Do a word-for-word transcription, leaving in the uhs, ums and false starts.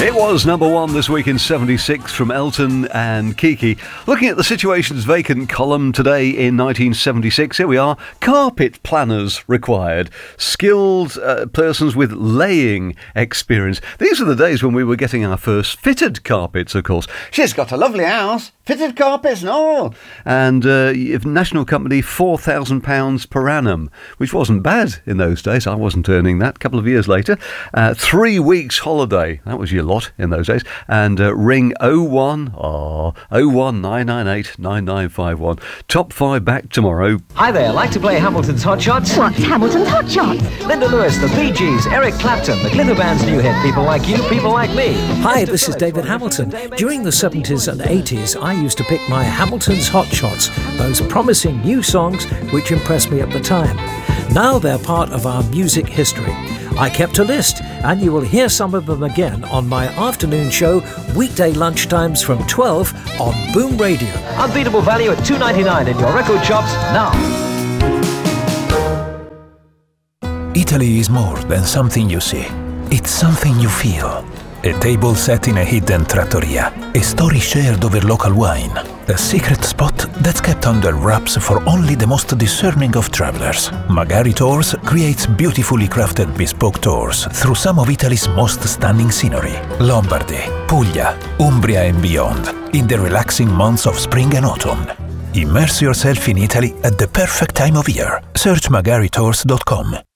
It was number one this week in seventy-six from Elton and Kiki. Looking at the Situations Vacant column today in nineteen seventy-six, here we are. Carpet planners required. Skilled uh, persons with laying experience. These are the days when we were getting our first fitted carpets, of course. She's got a lovely house. Fitted carpets and all. And uh, national company, four thousand pounds per annum, which wasn't bad in those days. I wasn't earning that. A couple of years later. Uh, three weeks holiday. That was your lot in those days. And uh, ring oh one, oh, oh one nine nine eight nine nine five one. Top five back tomorrow. Hi there, like to play Hamilton's Hot Shots? What's Hamilton's Hot Shots? Linda Lewis, the Bee Gees, Eric Clapton, the Glitter Band's new hit, People Like You, People Like Me. Hi, this is David Hamilton. During the seventies and eighties, I used to pick my Hamilton's Hot Shots, those promising new songs which impressed me at the time. Now they're part of our music history. I kept a list, and you will hear some of them again on my afternoon show, weekday lunchtimes from twelve on Boom Radio. Unbeatable value at two ninety-nine in your record shops now. Italy is more than something you see. It's something you feel. A table set in a hidden trattoria. A story shared over local wine. A secret spot that's kept under wraps for only the most discerning of travelers. Magari Tours creates beautifully crafted bespoke tours through some of Italy's most stunning scenery. Lombardy, Puglia, Umbria and beyond, in the relaxing months of spring and autumn. Immerse yourself in Italy at the perfect time of year. Search magari tours dot com.